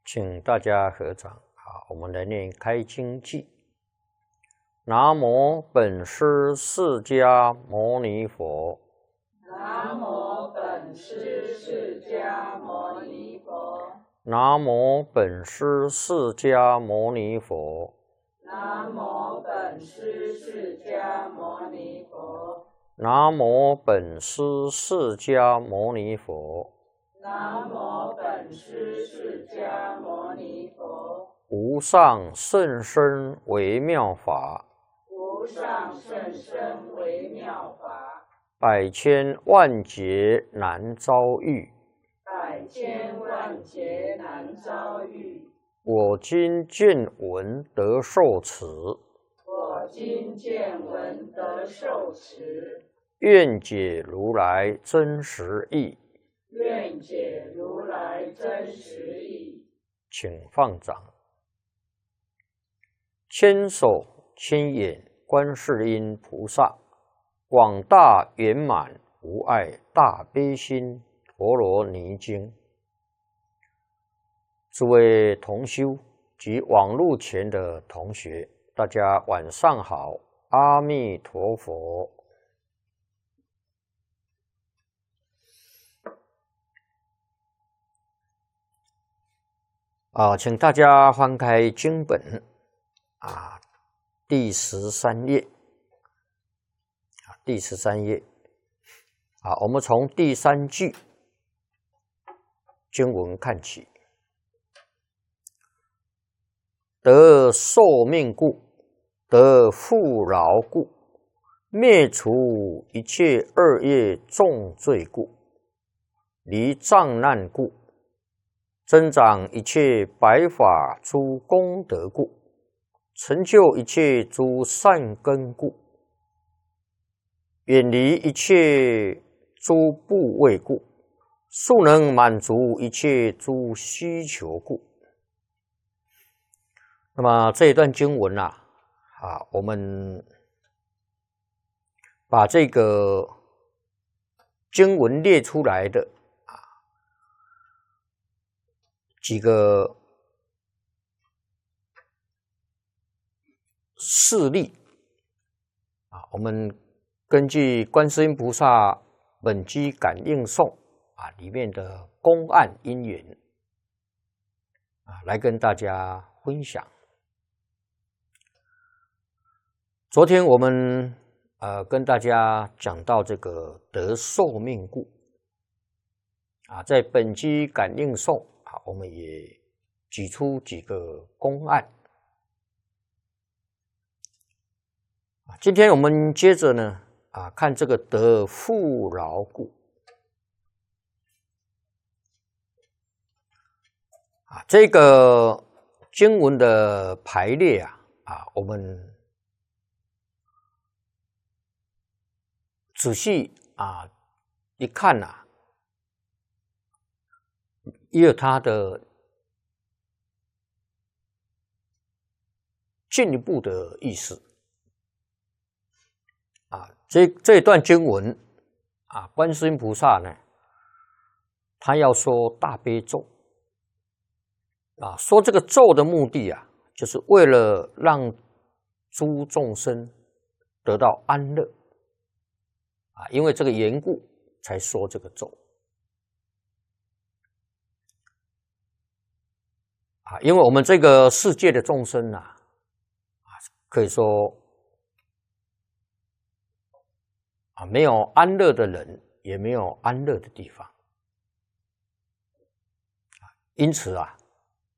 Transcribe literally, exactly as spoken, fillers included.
请大家合掌。好，我们来念开经偈。南无本师释迦牟尼佛。 南无本师释迦牟尼佛。 南无本师释迦牟尼佛。 南无本师释迦牟尼佛。 南无本师释迦牟尼佛。 南无本师释迦牟尼佛。 无上甚深微妙法， 无上甚深微妙法， 百千万劫难遭遇。 百千万劫难遭遇。 我今见闻得受持， 我今见闻得受持， 愿解如来真实义。 愿解如来真实义。 请放掌。千手千眼观世音菩萨，广大圆满无碍大悲心陀罗尼经。诸位同修及网络前的同学，大家晚上好，阿弥陀佛。啊，请大家翻开经本啊，第十三页啊，第十三页啊，我们从第三句经文看起。得寿命故，得富饶故，灭除一切恶业重罪故，离障难故，增长一切白法诸功德故，成就一切诸善根故，远离一切诸怖畏故，速能满足一切诸需求故。那么这一段经文啊，啊，我们把这个经文列出来的啊几个事例啊，我们根据观世音菩萨本机感应颂啊里面的公案因缘啊，来跟大家分享。昨天我们呃跟大家讲到这个得寿命故啊，在本机感应颂啊，我们也举出几个公案啊。今天我们接着呢啊看这个得富饶故啊，这个经文的排列啊啊，我们仔细啊一看啊，也有它的进一步的意思啊。这这段经文啊，观世音菩萨呢，他要说大悲咒啊，说这个咒的目的啊，就是为了让诸众生得到安乐。啊，因为这个缘故才说这个咒啊，因为我们这个世界的众生啊，啊，可以说啊，没有安乐的人，也没有安乐的地方啊，因此啊，